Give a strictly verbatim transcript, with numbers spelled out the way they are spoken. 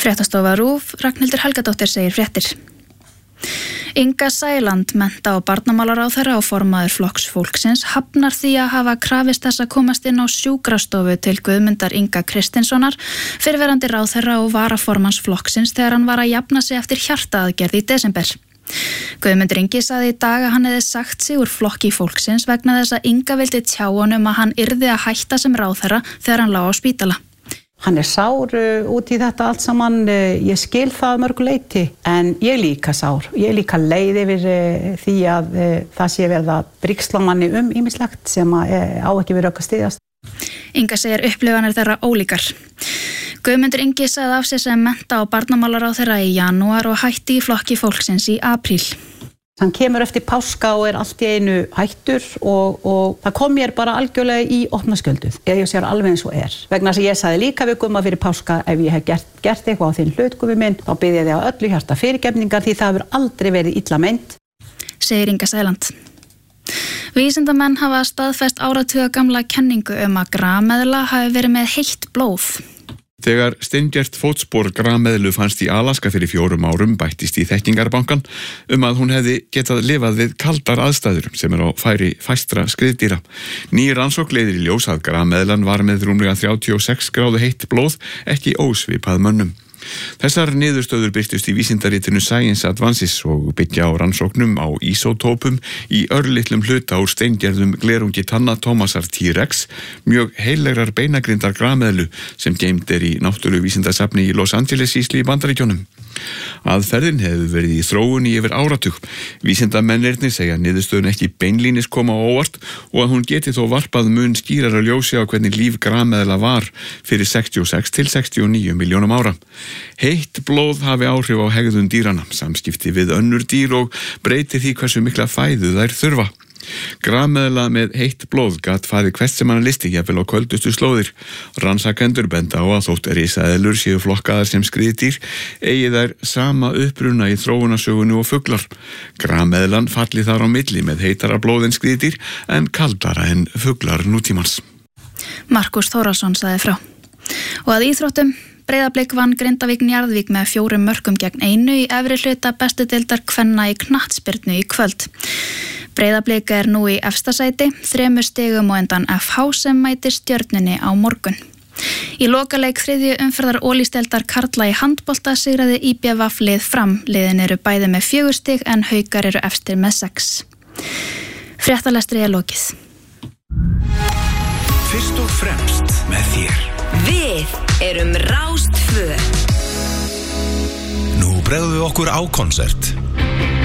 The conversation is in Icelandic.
Fréttastofa RÚV, Ragnhildur Helgadóttir segir fréttir. Inga Sæland, mennta- og barnamálaráðherra og formaður Flokks fólksins, hafnar því að hafa krafist þess að komast inn á sjúkrastofu til Guðmundar Inga Kristinssonar, fyrrverandi ráðherra og varaformanns flokksins þegar hann var að jafna sig eftir hjartaaðgerð í desember. Guðmundur Ingi sagði í dag að hann hefði sagt sig úr Flokki fólksins vegna þess að Inga vildi tjá honum að hann yrði að hætta sem ráðherra þegar hann lá á spítala. Hann er sár uh, út í þetta allt saman, uh, ég skil það mörgu leyti, en ég líka sár. Ég er líka leið yfir uh, því að uh, það sé verið að brigsla manni um ýmislegt sem að, uh, á ekki verið að styðjast. Inga segir upplifanir þeirra ólíkar. Guðmundur Ingi sagði af sig sem mennta- og barnamálaráðherra í janúar og hætti í Flokki fólksins í apríl. Hann kemur eftir páska og er allt í einu hættur og, og það kom mér bara algjörlega í opna skjölduð. Ég sér alveg eins og er. Vegna þess að ég sagði líka við Gumma fyrir páska ef ég hef gert, gert eitthvað á þinn hlut, Gummi minn, þá bið ég þig á öllu hjarta fyrirgefningar því það hefur aldrei verið illa meint. Segir Inga Sæland. Vísindamenn hafa staðfest áratuga gamla kenningu um að grameðla hafi verið með heitt blóð. Þegar steingert fótspor grameðlu fannst í Alaska fyrir fjórum árum bættist í þekkingarbankan um að hún hefði getað lifað við kaldar aðstæður sem er á færi fæstra skriðdýra. Ný rannsókn leiðir í ljós að grameðlan var með rúmlega þrjátíu og sex gráðu heitt blóð, ekki ósvipað mönnum. Þessar niðurstöður birtust í vísindaritinu Science Advances og byggja á rannsóknum á ísótópum í örlitlum hluta úr steingerðum glerungi tanna Thomasar T-Rex, mjög heillegrar beinagrindar grameðlu sem geymd er í náttúruvísindasafni í Los Angeles í Bandaríkjunum. Aðferðin hefur verið í þróun í yfir áratug. Vísindamennirnir segja niðurstöðun ekki beinlínis koma á óvart og að hún geti þó varpað mun skýrara ljósi á hvernig líf grameðla var fyrir sextíu og sex til sextíu og níu milljónum ára. Heitt blóð hafi áhrif á hegðun dýrana, samskipti við önnur dýr og breyti því hversu mikla fæðu þær þurfa. Grameðla með heitt blóð gat farið hvert sem hann listi jafnvel á köldustu slóðir. Rannsakendur benda á að þótt risaeðlur séu flokkaðar sem skriðdýr eigi þær sama uppruna í þróunarsögunni og fuglar. Grameðlan falli þar á milli með heitara blóð en skriðdýr en kaldara en fuglar nútímans. Markus Þórðarson sagði frá. Og að íþróttum, Breiðablik vann Grindavík Njarðvík með fjórum mörkum gegn einu í efri hluta bestu deildar kvenna í knattspyrnu í kvöld. Breiðablik er nú í efsta sæti, þremur stigum og undan F H sem mætir Stjörnunni á morgun. Í lokaleik þriðju umferðar Ólísdeildar karla í handbolta sigraði í B V F lið Fram. Liðin eru bæði með fjögur stig en Haukar eru efstir með sex. Fréttalestri er lokið. Fyrst og fremst með þér. Við erum Rás tvö. Nú bregðum við okkur á konsert.